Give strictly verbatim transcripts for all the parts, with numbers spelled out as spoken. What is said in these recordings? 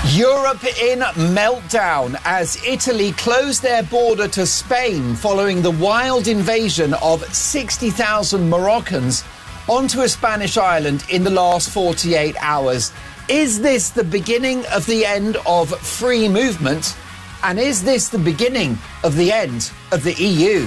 Europe in meltdown as Italy closed their border to Spain following the wild invasion of sixty thousand Moroccans onto a Spanish island in the last forty-eight hours. Is this the beginning of the end of free movement? And is this the beginning of the end of the E U?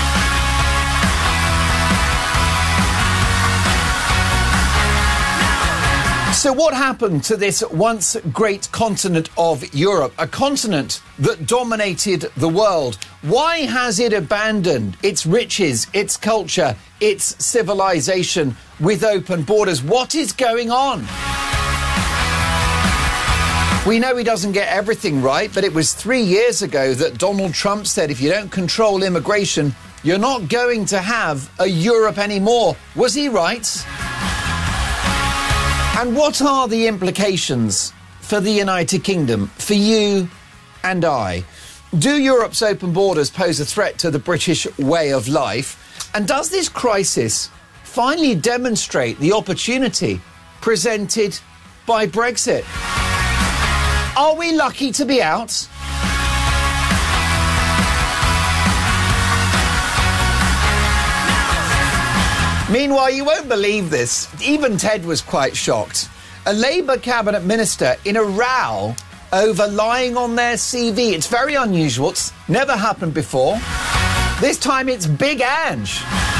So what happened to this once great continent of Europe, a continent that dominated the world? Why has it abandoned its riches, its culture, its civilization with open borders? What is going on? We know he doesn't get everything right, but it was three years ago that Donald Trump said if you don't control immigration, you're not going to have a Europe anymore. Was he right? And what are the implications for the United Kingdom, for you and I? Do Europe's open borders pose a threat to the British way of life? And does this crisis finally demonstrate the opportunity presented by Brexit? Are we lucky to be out? Meanwhile, you won't believe this. Even Ted was quite shocked. A Labour cabinet minister in a row over lying on their C V. It's very unusual. It's never happened before. This time it's Big Ange.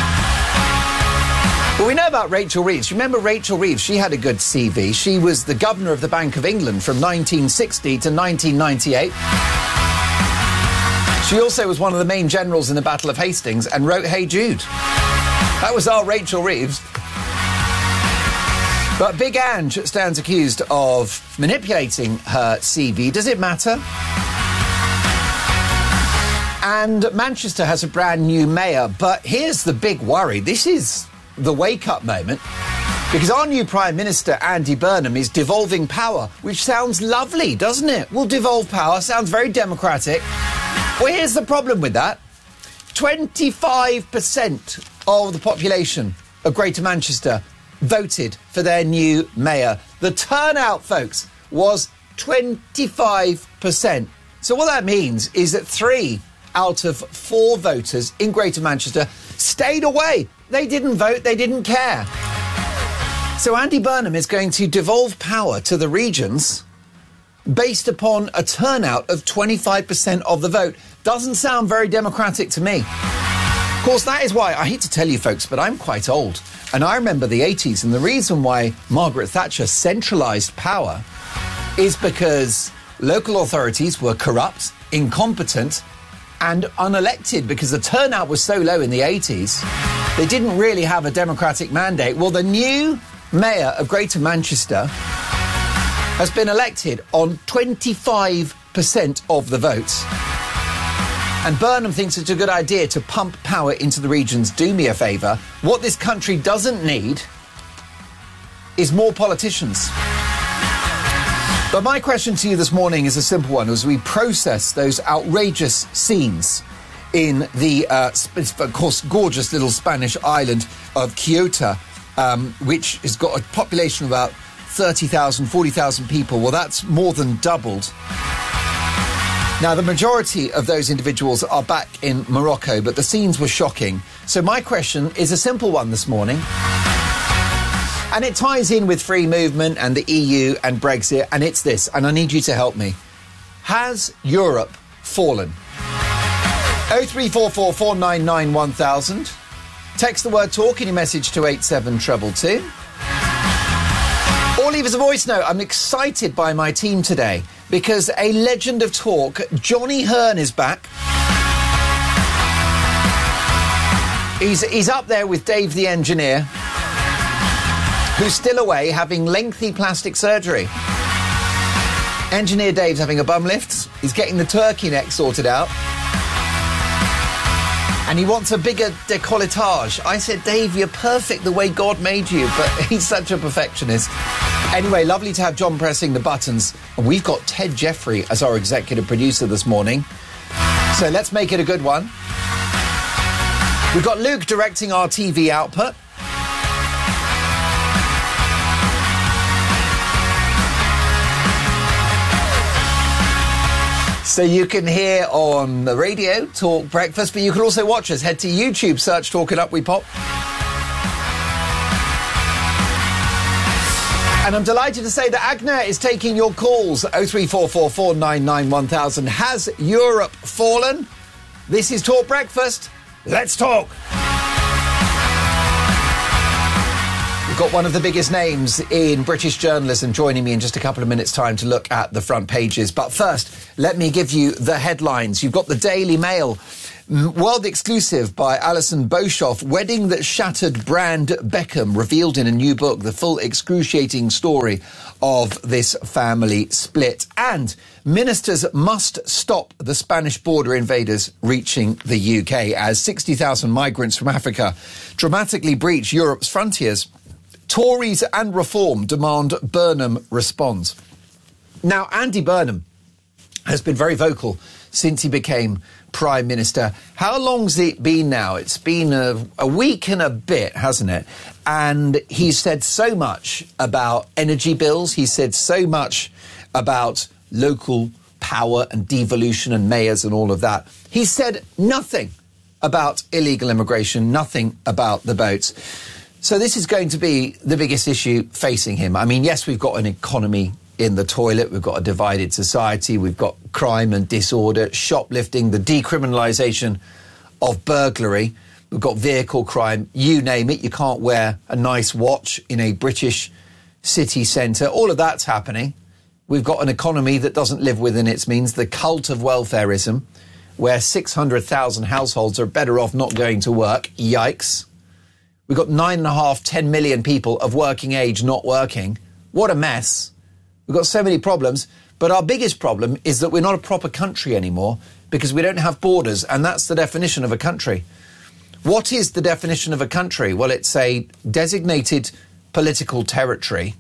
Well, we know about Rachel Reeves. You remember Rachel Reeves? She had a good C V. She was the governor of the Bank of England from nineteen sixty to nineteen ninety-eight. She also was one of the main generals in the Battle of Hastings and wrote Hey Jude. That was our Rachel Reeves. But Big Ange stands accused of manipulating her C V. Does it matter? And Manchester has a brand new mayor. But here's the big worry. This is the wake-up moment. Because our new Prime Minister, Andy Burnham, is devolving power, which sounds lovely, doesn't it? We'll devolve power. Sounds very democratic. Well, here's the problem with that. twenty-five percent of the population of Greater Manchester voted for their new mayor. The turnout, folks, was twenty-five percent. So what that means is that three out of four voters in Greater Manchester stayed away. They didn't vote, they didn't care. So Andy Burnham is going to devolve power to the regions based upon a turnout of twenty-five percent of the vote. Doesn't sound very democratic to me. Of course, that is why, I hate to tell you folks, but I'm quite old. And I remember the eighties, and the reason why Margaret Thatcher centralised power is because local authorities were corrupt, incompetent, and unelected, because the turnout was so low in the eighties. They didn't really have a democratic mandate. Well, the new mayor of Greater Manchester has been elected on twenty-five percent of the votes. And Burnham thinks it's a good idea to pump power into the regions. Do me a favour. What this country doesn't need is more politicians. But my question to you this morning is a simple one. As we process those outrageous scenes in the, uh, of course, gorgeous little Spanish island of Ceuta, um, which has got a population of about thirty thousand, forty thousand people. Well, that's more than doubled. Now, the majority of those individuals are back in Morocco, but the scenes were shocking. So my question is a simple one this morning. And it ties in with free movement and the E U and Brexit, and it's this, and I need you to help me. Has Europe fallen? oh three four four, four nine nine, one thousand. Text the word talk in your message to eight seven two two. Or leave us a voice note. I'm excited by my team today because a legend of talk, Johnny Hearn, is back. He's, he's up there with Dave the engineer, who's still away having lengthy plastic surgery. Engineer Dave's having a bum lift. He's getting the turkey neck sorted out. And he wants a bigger décolletage. I said, Dave, you're perfect the way God made you, but he's such a perfectionist. Anyway, lovely to have John pressing the buttons. And we've got Ted Jeffrey as our executive producer this morning. So let's make it a good one. We've got Luke directing our T V output. So you can hear on the radio, Talk Breakfast, but you can also watch us. Head to YouTube, search Talk It Up, we pop. And I'm delighted to say that Agner is taking your calls. oh three four four, four nine nine, one thousand. Has Europe fallen? This is Talk Breakfast. Let's talk. We've got one of the biggest names in British journalism joining me in just a couple of minutes' time to look at the front pages. But first, let me give you the headlines. You've got the Daily Mail. World exclusive by Alison Boshoff. Wedding that shattered brand Beckham, revealed in a new book, the full excruciating story of this family split. And ministers must stop the Spanish border invaders reaching the U K as sixty thousand migrants from Africa dramatically breach Europe's frontiers. Tories and Reform demand Burnham responds. Now, Andy Burnham has been very vocal since he became Prime Minister. How long's it been now? It's been a, a week and a bit, hasn't it? And he's said so much about energy bills. He said so much about local power and devolution and mayors and all of that. He said nothing about illegal immigration, nothing about the boats. So this is going to be the biggest issue facing him. I mean, yes, we've got an economy in the toilet. We've got a divided society. We've got crime and disorder, shoplifting, the decriminalisation of burglary. We've got vehicle crime, you name it. You can't wear a nice watch in a British city centre. All of that's happening. We've got an economy that doesn't live within its means, the cult of welfarism, where six hundred thousand households are better off not going to work. Yikes. We've got nine and a half, ten million people of working age not working. What a mess. We've got so many problems. But our biggest problem is that we're not a proper country anymore because we don't have borders. And that's the definition of a country. What is the definition of a country? Well, it's a designated political territory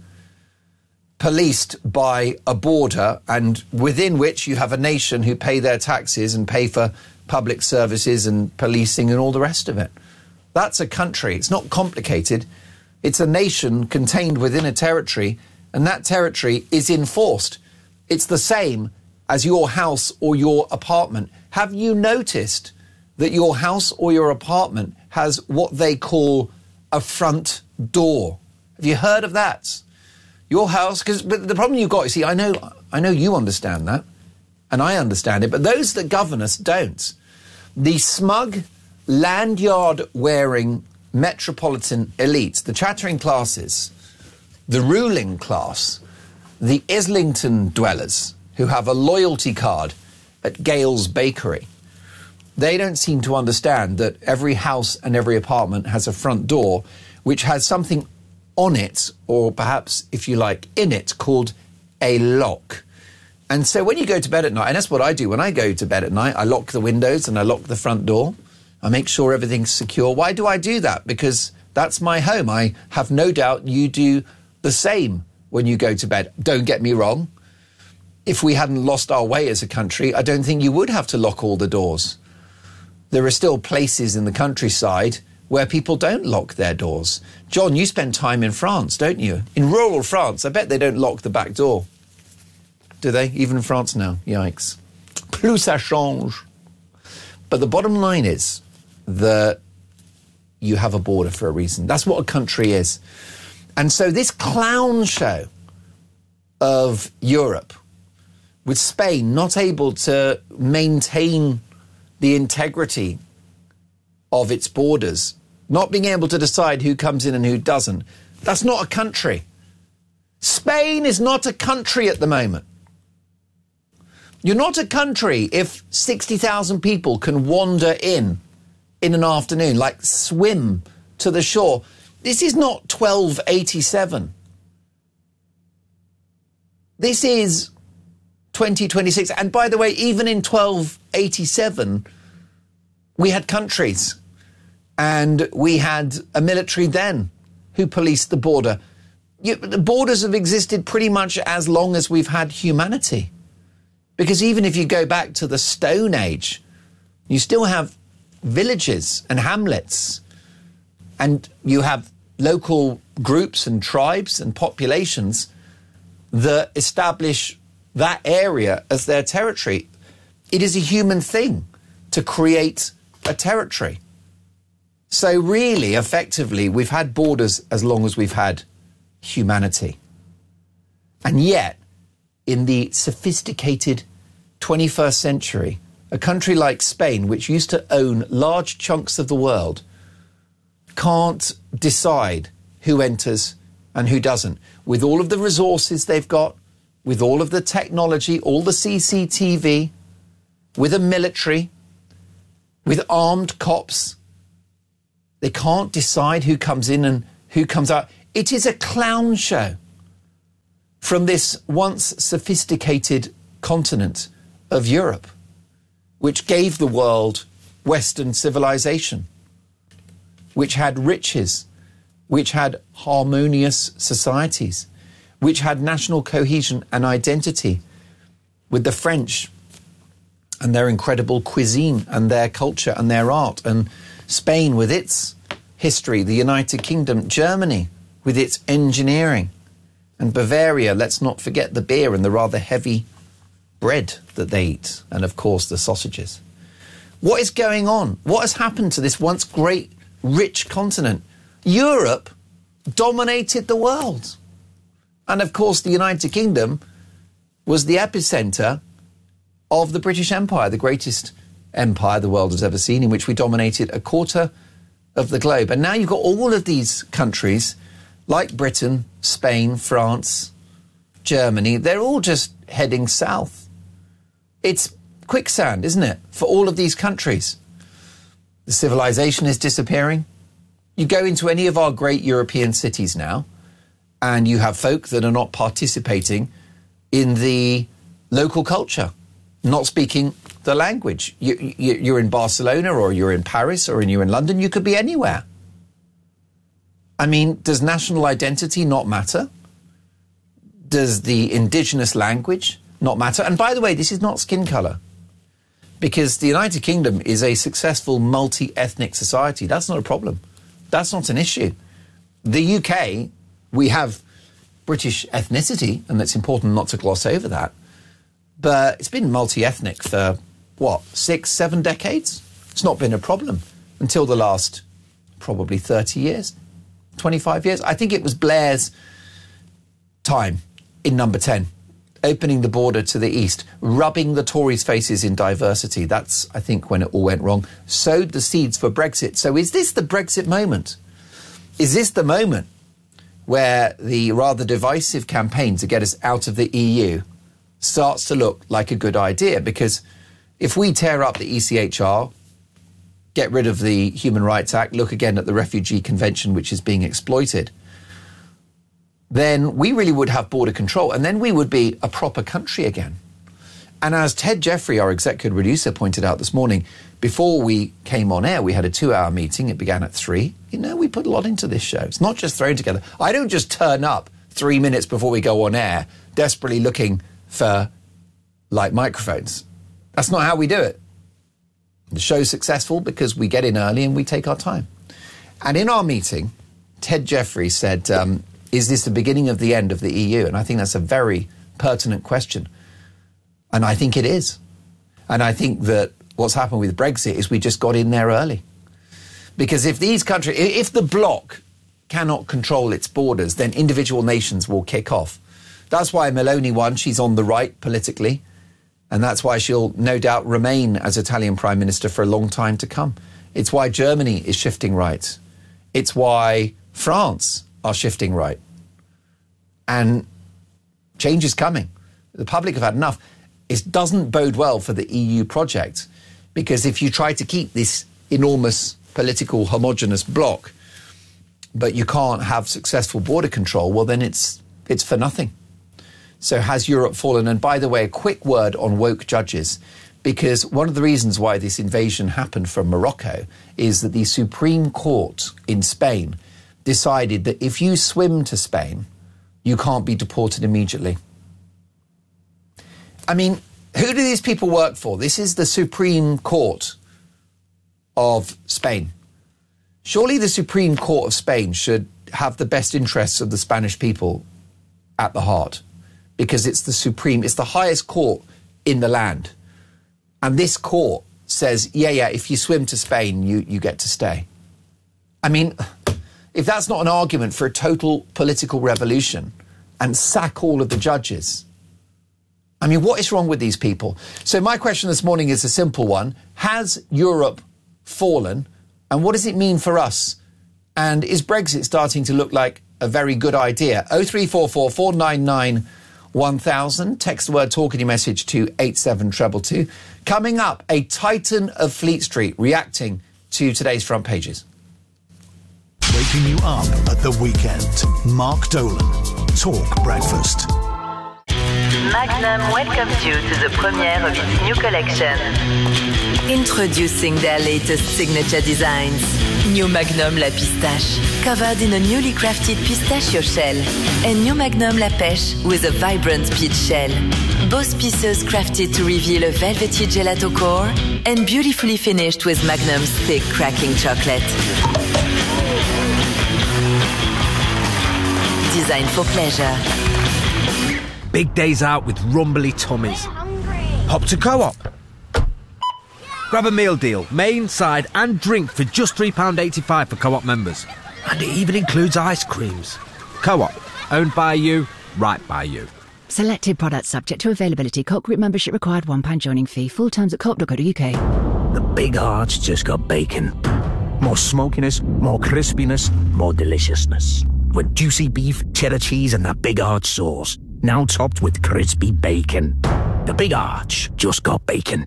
policed by a border and within which you have a nation who pay their taxes and pay for public services and policing and all the rest of it. That's a country. It's not complicated. It's a nation contained within a territory, and that territory is enforced. It's the same as your house or your apartment. Have you noticed that your house or your apartment has what they call a front door? Have you heard of that? Your house, because but the problem you've got, you see, I know, I know you understand that, and I understand it, but those that govern us don't. The smug, lanyard-wearing metropolitan elites, the chattering classes, the ruling class, the Islington dwellers who have a loyalty card at Gale's Bakery, they don't seem to understand that every house and every apartment has a front door which has something on it, or perhaps, if you like, in it, called a lock. And so when you go to bed at night, and that's what I do when I go to bed at night, I lock the windows and I lock the front door. I make sure everything's secure. Why do I do that? Because that's my home. I have no doubt you do the same when you go to bed. Don't get me wrong. If we hadn't lost our way as a country, I don't think you would have to lock all the doors. There are still places in the countryside where people don't lock their doors. John, you spend time in France, don't you? In rural France, I bet they don't lock the back door. Do they? Even in France now. Yikes. Plus ça change. But the bottom line is that you have a border for a reason. That's what a country is. And so this clown show of Europe, with Spain not able to maintain the integrity of its borders, not being able to decide who comes in and who doesn't, that's not a country. Spain is not a country at the moment. You're not a country if sixty thousand people can wander in in an afternoon, like swim to the shore. This is not twelve eighty-seven. This is twenty twenty-six. And by the way, even in twelve eighty-seven, we had countries and we had a military then who policed the border. You, the borders have existed pretty much as long as we've had humanity. Because even if you go back to the Stone Age, you still have villages and hamlets, and you have local groups and tribes and populations that establish that area as their territory. It is a human thing to create a territory. So really, effectively, we've had borders as long as we've had humanity. And yet, in the sophisticated twenty-first century, a country like Spain, which used to own large chunks of the world, can't decide who enters and who doesn't. With all of the resources they've got, with all of the technology, all the C C T V, with a military, with armed cops, they can't decide who comes in and who comes out. It is a clown show from this once sophisticated continent of Europe, which gave the world Western civilization, which had riches, which had harmonious societies, which had national cohesion and identity, with the French and their incredible cuisine and their culture and their art, and Spain with its history, the United Kingdom, Germany with its engineering, and Bavaria, let's not forget the beer and the rather heavy bread that they eat, and of course the sausages. What is going on? What has happened to this once great, rich continent? Europe dominated the world. And of course the United Kingdom was the epicenter of the British Empire, the greatest empire the world has ever seen, in which we dominated a quarter of the globe. And now you've got all of these countries, like Britain, Spain, France, Germany, they're all just heading south. It's quicksand, isn't it, for all of these countries? The civilization is disappearing. You go into any of our great European cities now, and you have folk that are not participating in the local culture, not speaking the language. You, you, you're in Barcelona, or you're in Paris, or you're in London. You could be anywhere. I mean, does national identity not matter? Does the indigenous language not matter? And by the way, this is not skin colour, because the United Kingdom is a successful multi-ethnic society. That's not a problem. That's not an issue. The U K, we have British ethnicity, and it's important not to gloss over that. But it's been multi-ethnic for, what, six, seven decades? It's not been a problem until the last probably thirty years, twenty-five years. I think it was Blair's time in number ten, opening the border to the east, rubbing the Tories' faces in diversity. That's, I think, when it all went wrong. Sowed the seeds for Brexit. So is this the Brexit moment? Is this the moment where the rather divisive campaign to get us out of the E U starts to look like a good idea? Because if we tear up the E C H R, get rid of the Human Rights Act, look again at the Refugee Convention, which is being exploited, then we really would have border control, and then we would be a proper country again. And as Ted Jeffrey, our executive producer, pointed out this morning, before we came on air, we had a two-hour meeting. It began at three. You know, we put a lot into this show. It's not just thrown together. I don't just turn up three minutes before we go on air, desperately looking for light microphones. That's not how we do it. The show's successful because we get in early and we take our time. And in our meeting, Ted Jeffrey said, um, is this the beginning of the end of the E U? And I think that's a very pertinent question. And I think it is. And I think that what's happened with Brexit is we just got in there early. Because if these countries, if the bloc cannot control its borders, then individual nations will kick off. That's why Meloni won. She's on the right politically. And that's why she'll no doubt remain as Italian Prime Minister for a long time to come. It's why Germany is shifting right. It's why France are shifting right. And change is coming. The public have had enough. It doesn't bode well for the E U project, because if you try to keep this enormous political homogenous bloc, but you can't have successful border control, well, then it's it's for nothing. So has Europe fallen? And by the way, a quick word on woke judges, because one of the reasons why this invasion happened from Morocco is that the Supreme Court in Spain decided that if you swim to Spain, you can't be deported immediately. I mean, who do these people work for? This is the Supreme Court of Spain. Surely the Supreme Court of Spain should have the best interests of the Spanish people at the heart, because it's the supreme, it's the highest court in the land. and this court says, yeah, yeah, if you swim to Spain, you, you get to stay. I mean, if that's not an argument for a total political revolution and sack all of the judges, I mean, what is wrong with these people? So my question this morning is a simple one. Has Europe fallen? And what does it mean for us? And is Brexit starting to look like a very good idea? oh three four four, four nine nine, one thousand. Text the word talk in your message to eight seven two two. Coming up, a titan of Fleet Street reacting to today's front pages. Waking you up at the weekend. Mark Dolan. Talk Breakfast. Magnum welcomes you to the premiere of its new collection. Introducing their latest signature designs. New Magnum La Pistache, covered in a newly crafted pistachio shell. And New Magnum La Pêche with a vibrant peach shell. Both pieces crafted to reveal a velvety gelato core and beautifully finished with Magnum's thick cracking chocolate. Designed for pleasure. Big days out with rumbly tummies. Hop to Co-op. Grab a meal deal, main, side and drink for just three pounds eighty-five for Co-op members. And it even includes ice creams. Co-op, owned by you, right by you. Selected products subject to availability. Co-op group membership required, one pound joining fee. Full terms at co op dot co dot uk. The Big Arch just got bacon. More smokiness, more crispiness, more deliciousness. With juicy beef, cheddar cheese and that Big Arch sauce. Now topped with crispy bacon. The Big Arch just got bacon.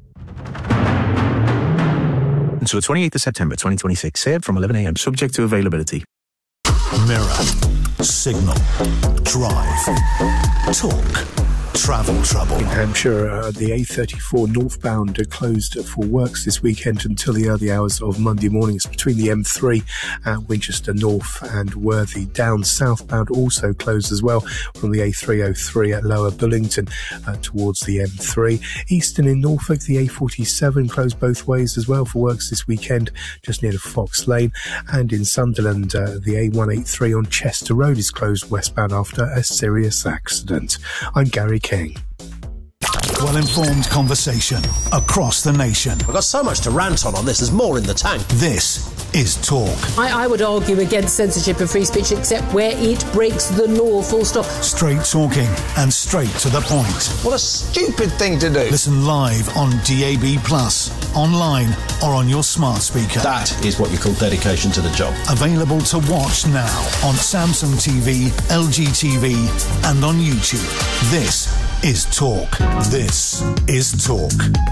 Until the twenty-eighth of September twenty twenty-six. Served from eleven a m. Subject to availability. Mirror. Signal. Drive. Talk. Travel trouble. In Hampshire, uh, the A thirty-four northbound are closed for works this weekend until the early hours of Monday mornings between the M three at Winchester North and Worthy. Down southbound also closed as well from the A three oh three at Lower Bullington uh, towards the M three. Eastern in Norfolk, the A forty-seven closed both ways as well for works this weekend just near the Fox Lane. And in Sunderland, uh, the A one eighty-three on Chester Road is closed westbound after a serious accident. I'm Gary King. Well-informed conversation across the nation. I've got so much to rant on on this. There's more in the tank. This is Talk. I, I would argue against censorship and free speech except where it breaks the law, full stop. Straight talking and straight to the point. What a stupid thing to do. Listen live on D A B plus, online or on your smart speaker. That is what you call dedication to the job. Available to watch now on Samsung T V, L G T V and on YouTube. This is Talk. This is Talk.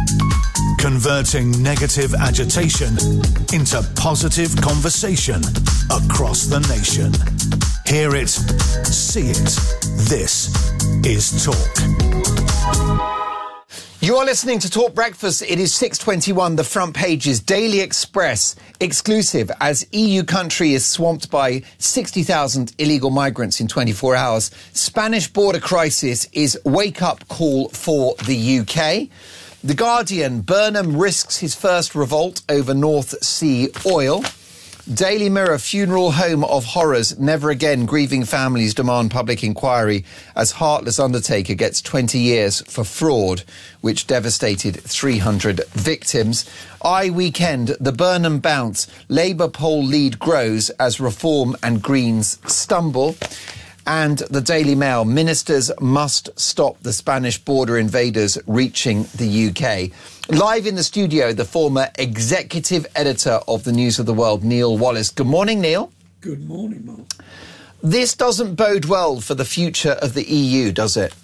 Converting negative agitation into positive conversation across the nation. Hear it, see it. This is Talk. You are listening to Talk Breakfast. It is six twenty-one. The front pages. Daily Express exclusive as E U country is swamped by sixty thousand illegal migrants in twenty-four hours. Spanish border crisis is wake-up call for the U K. The Guardian, Burnham risks his first revolt over North Sea oil. Daily Mirror, funeral home of horrors. Never again. Grieving families demand public inquiry as heartless undertaker gets twenty years for fraud, which devastated three hundred victims. I Weekend, the Burnham bounce. Labour poll lead grows as Reform and Greens stumble. And the Daily Mail, ministers must stop the Spanish border invaders reaching the U K. Live in the studio, the former executive editor of the News of the World, Neil Wallace. Good morning, Neil. Good morning, Mark. This doesn't bode well for the future of the E U, does it?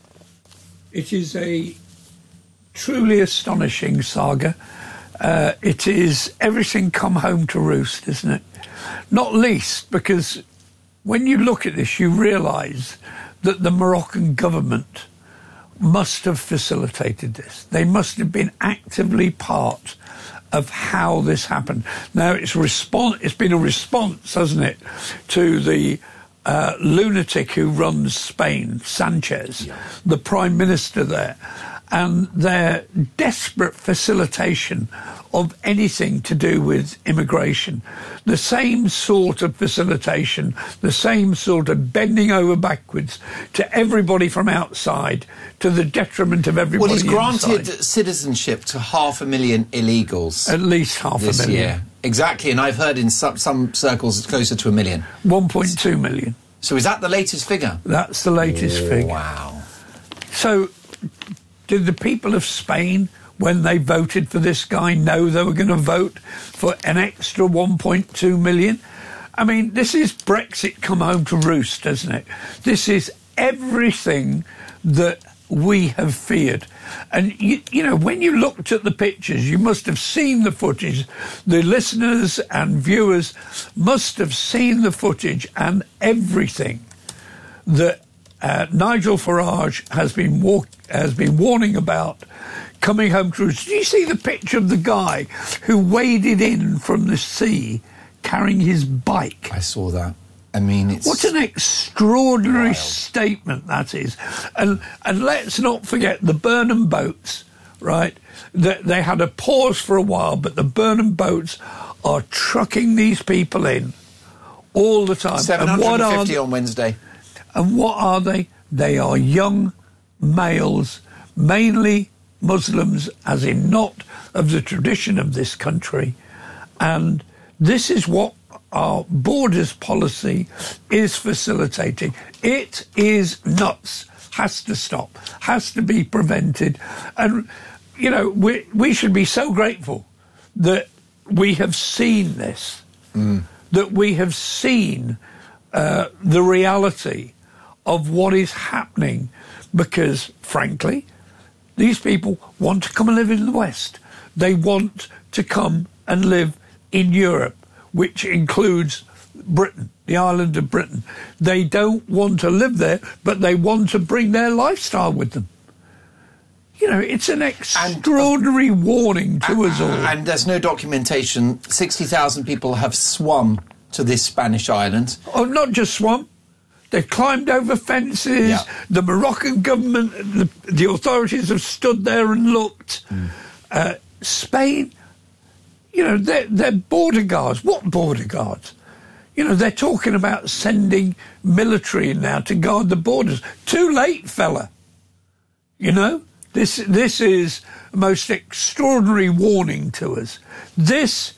It is a truly astonishing saga. Uh, it is everything come home to roost, isn't it? Not least because when you look at this, you realise that the Moroccan government must have facilitated this. They must have been actively part of how this happened. Now, it's, respons- it's been a response, hasn't it, to the uh, lunatic who runs Spain, Sanchez, yeah. the Prime Minister there. and their desperate facilitation of anything to do with immigration. The same sort of facilitation, the same sort of bending over backwards to everybody from outside, to the detriment of everybody Well, he's granted inside. citizenship to half a million illegals. At least half this a million. Year. Exactly, and I've heard in some, some circles it's closer to a million. one point two million. So is that the latest figure? That's the latest oh, figure. Wow. So did the people of Spain, when they voted for this guy, know they were going to vote for an extra one point two million? I mean, this is Brexit come home to roost, isn't it? This is everything that we have feared. And, you, you know, when you looked at the pictures, you must have seen the footage. The listeners and viewers must have seen the footage and everything that uh, Nigel Farage has been walk, has been warning about coming home to roost. Did you see the picture of the guy who waded in from the sea carrying his bike? I saw that. I mean, it's... What an extraordinary wild. statement that is. And and let's not forget the Burnham boats, right? They, they had a pause for a while, but the Burnham boats are trucking these people in all the time. seven hundred fifty on Wednesday. And what are they? They are young males, mainly Muslims, as in not of the tradition of this country. And this is what our borders policy is facilitating. It is nuts. Has to stop. Has to be prevented. And, you know, we, we should be so grateful that we have seen this, mm. that we have seen uh, the reality of what is happening, because, frankly, these people want to come and live in the West. They want to come and live in Europe, which includes Britain, the island of Britain. They don't want to live there, but they want to bring their lifestyle with them. You know, it's an extraordinary and, uh, warning to and, us all. And there's no documentation. sixty thousand people have swum to this Spanish island. Oh, not just swum. They've climbed over fences. Yeah. The Moroccan government, the, the authorities have stood there and looked. Mm. Uh, Spain, you know, they're, they're border guards. What border guards? You know, they're talking about sending military in now to guard the borders. Too late, fella. You know, this this is a most extraordinary warning to us. This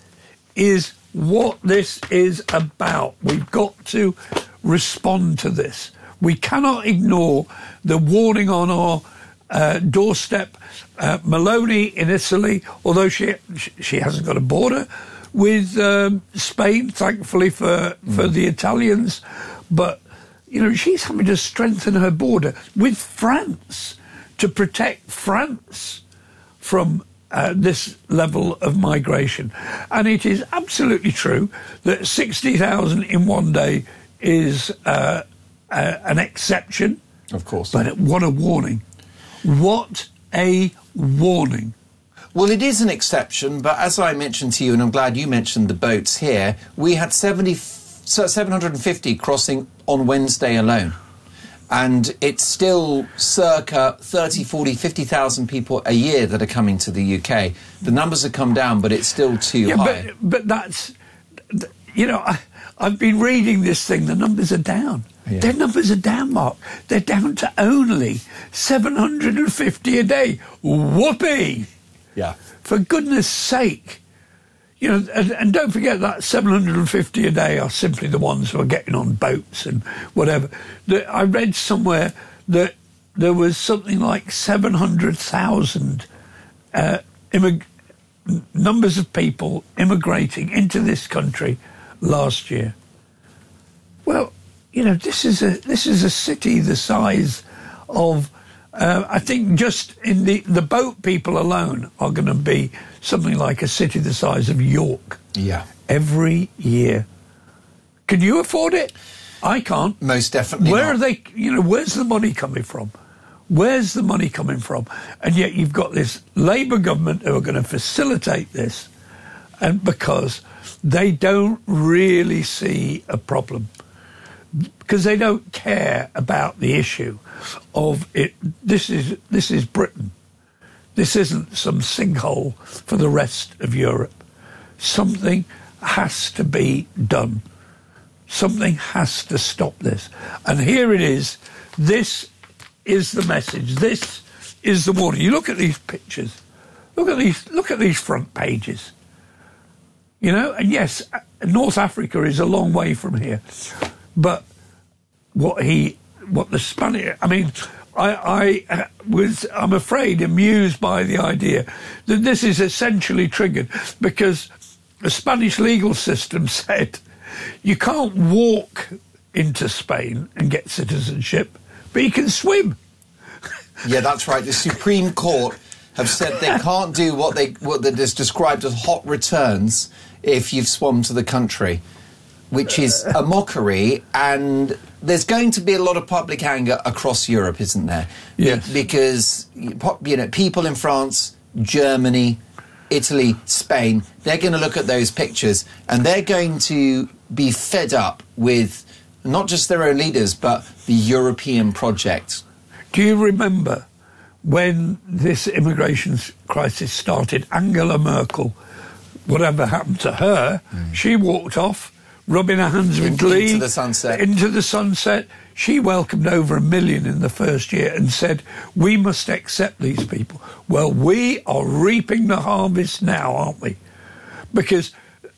is what this is about. We've got to respond to this. We cannot ignore the warning on our uh, doorstep. Uh, Meloni in Italy, although she she hasn't got a border with um, Spain, thankfully for for mm. the Italians, but you know, she's having to strengthen her border with France to protect France from uh, this level of migration. And it is absolutely true that sixty thousand in one day is uh, uh, an exception. Of course. But what a warning. What a warning. Well, it is an exception, but as I mentioned to you, and I'm glad you mentioned the boats here, we had seventy, seven hundred fifty crossing on Wednesday alone. And it's still circa thirty, forty, fifty thousand people a year that are coming to the U K. The numbers have come down, but it's still too yeah, high. But, but that's, you know, I, I've been reading this thing, the numbers are down. Yeah. Their numbers are down, Mark. They're down to only seven hundred fifty a day. Whoopee! Yeah. For goodness sake. You know, and, and don't forget that seven hundred fifty a day are simply the ones who are getting on boats and whatever. The, I read somewhere that there was something like seven hundred thousand uh, immig- numbers of people immigrating into this country last year. Well, you know, this is a this is a city the size of, uh, I think just in the, the boat people alone are going to be something like a city the size of York. Yeah. Every year. Can you afford it? I can't. Most definitely Where not. are they, you know, where's the money coming from? Where's the money coming from? And yet you've got this Labour government who are going to facilitate this, and because they don't really see a problem, because they don't care about the issue of it. This is this is Britain. This isn't some sinkhole for the rest of Europe. Something has to be done. Something has to stop this. And here it is. This is the message. This is the warning. You look at these pictures. Look at these. Look at these front pages. You know, and yes, North Africa is a long way from here, but what he, what the Spanish, I mean, I, I was, I'm afraid, amused by the idea that this is essentially triggered because the Spanish legal system said you can't walk into Spain and get citizenship, but you can swim. Yeah, that's right. The Supreme Court have said they can't do what they what is described as hot returns if you've swum to the country, which is a mockery. And there's going to be a lot of public anger across Europe, isn't there? Yes. Because, you know, people in France, Germany, Italy, Spain, they're going to look at those pictures and they're going to be fed up with not just their own leaders, but the European project. Do you remember when this immigration crisis started, Angela Merkel, whatever happened to her, mm. she walked off, rubbing her hands with glee. Into the sunset. Into the sunset. She welcomed over a million in the first year and said, we must accept these people. Well, we are reaping the harvest now, aren't we? Because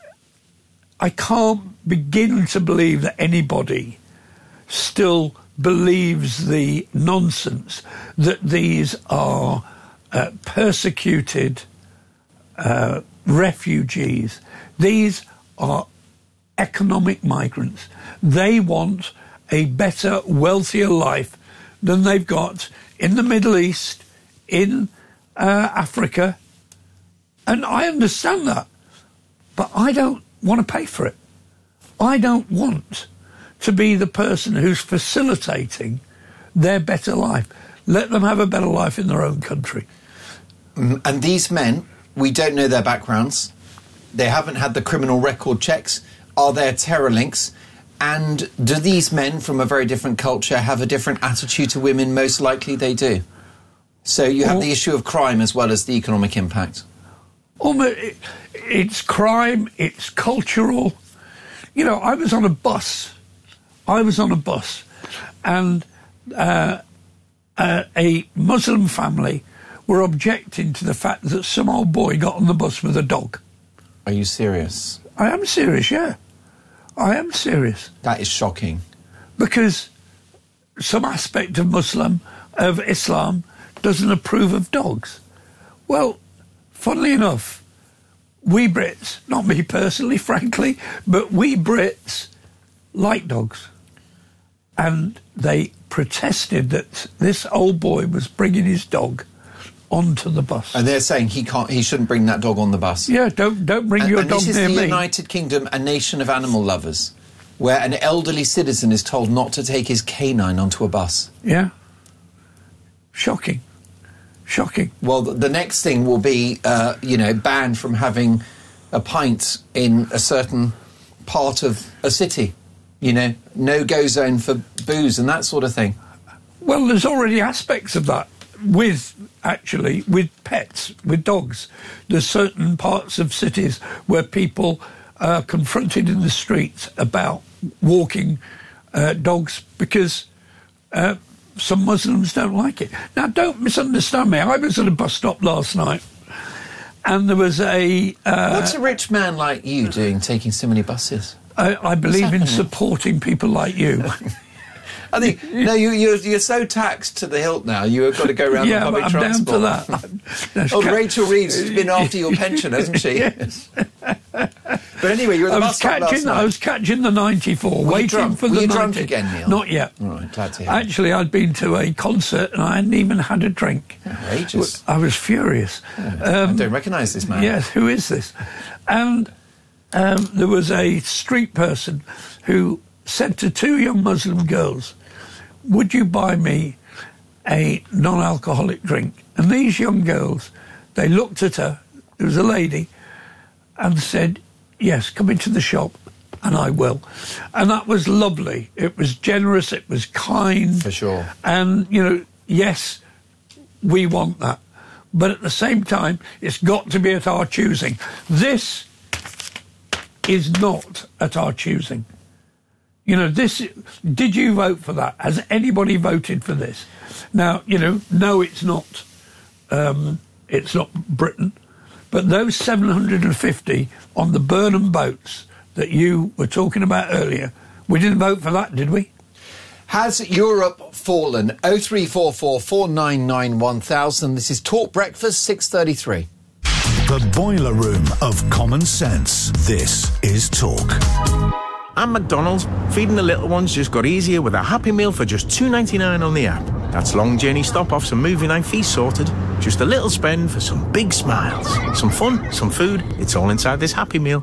I can't begin to believe that anybody still believes the nonsense that these are uh, persecuted uh, refugees. These are economic migrants. They want a better, wealthier life than they've got in the Middle East, in uh, Africa. And I understand that. But I don't want to pay for it. I don't want to be the person who's facilitating their better life. Let them have a better life in their own country. And these men, we don't know their backgrounds. They haven't had the criminal record checks. Are there terror links? And do these men from a very different culture have a different attitude to women? Most likely they do. So you have well, the issue of crime as well as the economic impact. Almost, it, it's crime, it's cultural. You know, I was on a bus. I was on a bus and uh, uh, a Muslim family were objecting to the fact that some old boy got on the bus with a dog. Are you serious? I am serious, yeah. I am serious. That is shocking. Because some aspect of Muslim, of Islam, doesn't approve of dogs. Well, funnily enough, we Brits, not me personally, frankly, but we Brits like dogs. And they protested that this old boy was bringing his dog onto the bus. And they're saying he can't, he shouldn't bring that dog on the bus. Yeah, don't don't bring and, your and dog near me. This is the United Kingdom, a nation of animal lovers, where an elderly citizen is told not to take his canine onto a bus. Yeah. Shocking. Shocking. Well, the, the next thing will be, uh, you know, banned from having a pint in a certain part of a city. You know, no-go zone for booze and that sort of thing. Well, there's already aspects of that with, actually, with pets, with dogs. There's certain parts of cities where people are confronted in the streets about walking uh, dogs because uh, some Muslims don't like it. Now, don't misunderstand me. I was at a bus stop last night and there was a... Uh, What's a rich man like you doing, taking so many buses? I, I believe in supporting people like you. I think, no, you, you're, you're so taxed to the hilt now, you've got to go around yeah, on public I'm transport. Down to that. Oh, Rachel Reeves has been after your pension, hasn't she? Yes. But anyway, you were at the I was bus stop catching, last night. I was catching the ninety-four, were waiting drunk? for were the you ninety. drunk again, Neil? Not yet. All right, glad to hear. Actually, I'd been to a concert and I hadn't even had a drink. Outrageous. I was furious. Oh, um, I don't recognise this man. Yes, who is this? And um, there was a street person who said to two young Muslim girls, would you buy me a non-alcoholic drink? And these young girls, they looked at her, it was a lady, and said, yes, come into the shop and I will. And that was lovely. It was generous, it was kind. For sure. And, you know, yes, we want that. but at the same time, it's got to be at our choosing. This is not at our choosing. You know, this, did you vote for that? Has anybody voted for this? Now, you know, no, it's not, um, it's not Britain, but those seven hundred fifty on the Burnham boats that you were talking about earlier, we didn't vote for that, did we? Has Europe fallen? oh three four four, four nine nine, one thousand. This is Talk Breakfast, six thirty-three. The boiler room of common sense. This is Talk. And McDonald's, feeding the little ones just got easier with a Happy Meal for just two ninety-nine on the app. That's long journey stop-offs and movie night fees sorted. Just a little spend for some big smiles. Some fun, some food, it's all inside this Happy Meal.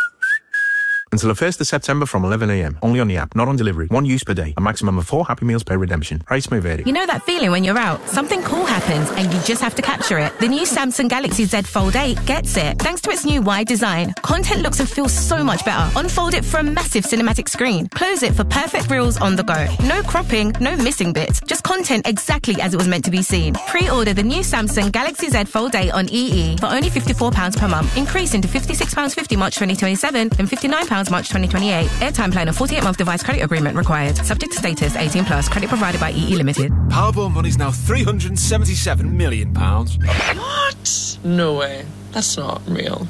Until the first of September from eleven a m. Only on the app, not on delivery. One use per day. A maximum of four Happy Meals per redemption. Price may vary. You know that feeling when you're out? Something cool happens and you just have to capture it. The new Samsung Galaxy Z Fold eight gets it. Thanks to its new wide design, content looks and feels so much better. Unfold it for a massive cinematic screen. Close it for perfect reels on the go. No cropping, no missing bits. Just content exactly as it was meant to be seen. Pre-order the new Samsung Galaxy Z Fold eight on E E for only fifty-four pounds per month. Increasing to fifty-six pounds fifty March twenty twenty-seven and fifty-nine pounds March twenty twenty-eight. Airtime plan and forty-eight month device credit agreement required. Subject to status, eighteen plus. Credit provided by E E Limited. Powerball money's now three hundred seventy-seven million pounds. What? No way. That's not real.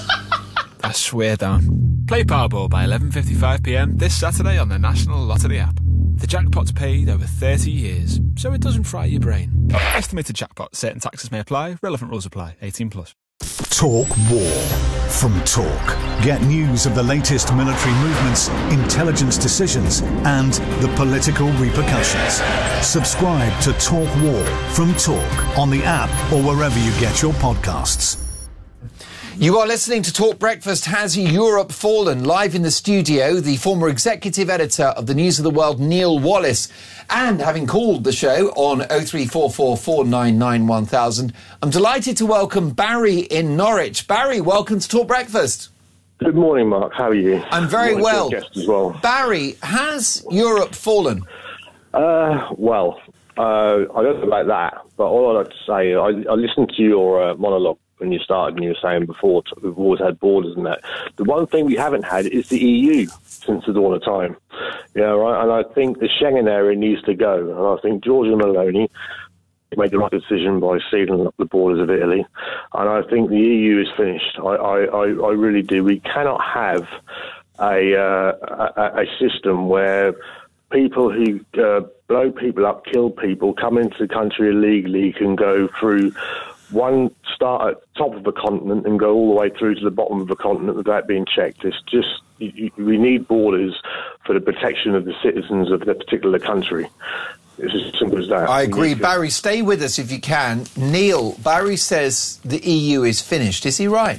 I swear down. Play Powerball by eleven fifty-five p m this Saturday on the National Lottery app. The jackpot's paid over thirty years, so it doesn't fry your brain. Estimated jackpot. Certain taxes may apply. Relevant rules apply. eighteen plus. Talk War from Talk. Get news of the latest military movements, intelligence decisions, and the political repercussions. Subscribe to Talk War from Talk on the app or wherever you get your podcasts. You are listening to Talk Breakfast. Has Europe fallen? Live in the studio, the former executive editor of the News of the World, Neil Wallace. And having called the show on oh three four four, four nine nine, one thousand, I'm delighted to welcome Barry in Norwich. Barry, welcome to Talk Breakfast. Good morning, Mark. How are you? I'm very Morning well. To your guest as well. Barry, has Europe fallen? Uh, well, uh, I don't know about that, but all I'd like to say, I, I listened to your uh, monologue when you started and you were saying before we've always had borders and that. The one thing we haven't had is the E U since the dawn of time. Yeah, right. And I think the Schengen area needs to go. And I think Giorgia Meloni made the right decision by sealing up the borders of Italy. And I think the E U is finished. I, I, I, I really do. We cannot have a, uh, a, a system where people who uh, blow people up, kill people, come into the country illegally can go through one start at the top of the continent and go all the way through to the bottom of the continent without being checked. It's just, you, you, we need borders for the protection of the citizens of the particular country. It's as simple as that. I agree. Barry, stay with us if you can. Neil, Barry says the E U is finished. Is he right?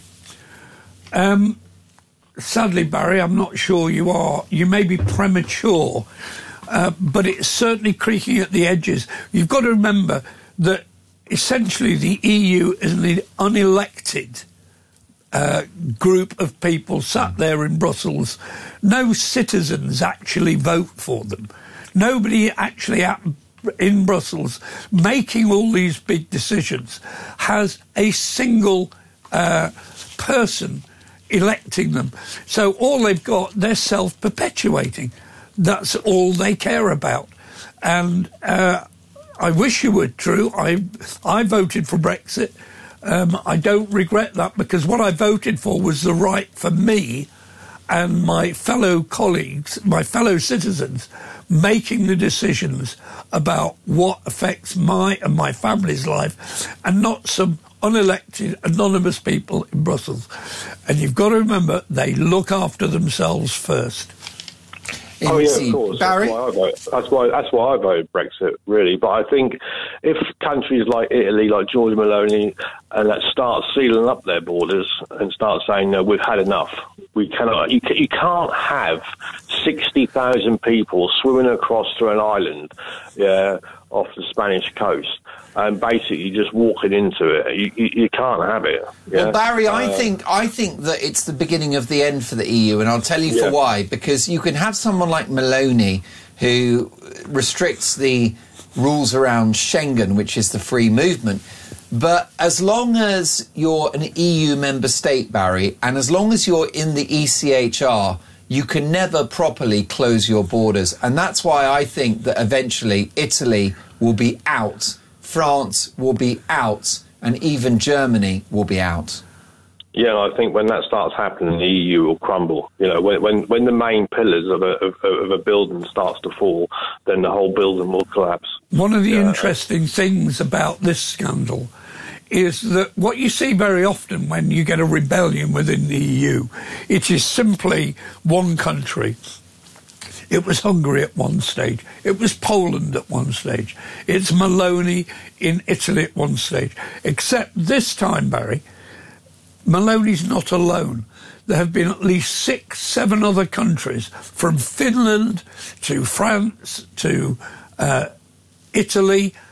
Um, sadly, Barry, I'm not sure you are. You may be premature, uh, but it's certainly creaking at the edges. You've got to remember that essentially the E U is an unelected uh, group of people sat there in Brussels. No citizens actually vote for them. Nobody actually at, in Brussels making all these big decisions has a single uh, person electing them. So all they've got, they're self-perpetuating. That's all they care about. And uh, I wish you were true. I I voted for Brexit. Um, I don't regret that because what I voted for was the right for me and my fellow colleagues, my fellow citizens, making the decisions about what affects my and my family's life and not some unelected, anonymous people in Brussels. And you've got to remember, they look after themselves first. Oh yeah, of course. Barry? That's why I vote. That's why. That's why I voted Brexit, really. But I think if countries like Italy, like Giorgia Meloni, and that start sealing up their borders and start saying, "No, we've had enough. We cannot. You, you can't have sixty thousand people swimming across to an island, yeah, off the Spanish coast." And basically just walking into it, you, you, you can't have it. Yeah? Well, Barry, I uh, think I think that it's the beginning of the end for the E U, and I'll tell you yeah. for why. Because you can have someone like Meloni who restricts the rules around Schengen, which is the free movement, But as long as you're an E U member state, Barry, and as long as you're in the E C H R, you can never properly close your borders. And that's why I think that eventually Italy will be out, France will be out, and even Germany will be out. Yeah, and I think when that starts happening, the E U will crumble. You know, when when, when the main pillars of a, of, of a building starts to fall, then the whole building will collapse. One of the yeah. interesting things about this scandal is that what you see very often when you get a rebellion within the E U, it is simply one country. It was Hungary at one stage. It was Poland at one stage. It's Maloney in Italy at one stage. Except this time, Barry, Maloney's not alone. There have been at least six, seven other countries, from Finland to France to uh, Italy